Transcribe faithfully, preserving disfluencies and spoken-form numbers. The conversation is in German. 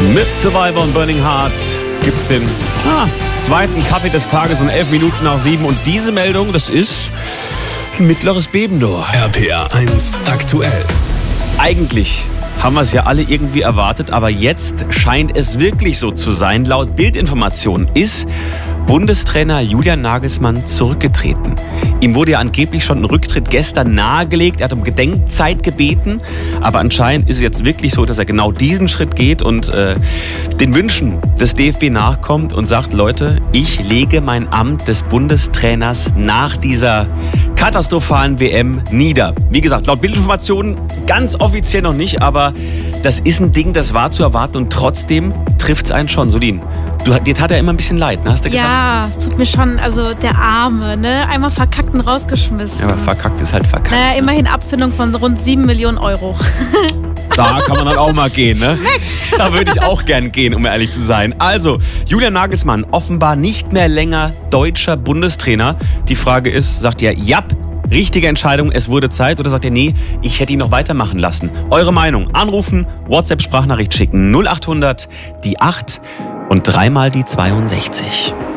Mit Survivor und Burning Heart gibt es den ah, zweiten Kaffee des Tages um elf Minuten nach sieben. Und diese Meldung, das ist ein mittleres Beben nur. R P R eins aktuell. Eigentlich haben wir es ja alle irgendwie erwartet, aber jetzt scheint es wirklich so zu sein. Laut Bildinformationen ist Bundestrainer Julian Nagelsmann zurückgetreten. Ihm wurde ja angeblich schon ein Rücktritt gestern nahegelegt. Er hat um Gedenkzeit gebeten. Aber anscheinend ist es jetzt wirklich so, dass er genau diesen Schritt geht und äh, den Wünschen des D F B nachkommt und sagt, Leute, ich lege mein Amt des Bundestrainers nach dieser katastrophalen W M nieder. Wie gesagt, laut Bildinformationen ganz offiziell noch nicht, aber das ist ein Ding, das war zu erwarten und trotzdem trifft es einen schon. Sudin, du, dir tat er immer ein bisschen leid, ne? Hast du gesagt? Ja, es tut mir schon, also der Arme, ne? Einmal verkackt und rausgeschmissen. Ja, aber verkackt ist halt verkackt. Naja, immerhin Abfindung von rund sieben Millionen Euro. Da kann man dann auch mal gehen, ne? Da würde ich auch gern gehen, um ehrlich zu sein. Also, Julian Nagelsmann, offenbar nicht mehr länger deutscher Bundestrainer. Die Frage ist, sagt ihr, ja, richtige Entscheidung, es wurde Zeit, oder sagt ihr, nee, ich hätte ihn noch weitermachen lassen? Eure Meinung, anrufen, WhatsApp-Sprachnachricht schicken, null acht hundert, die acht und dreimal die zweiundsechzig.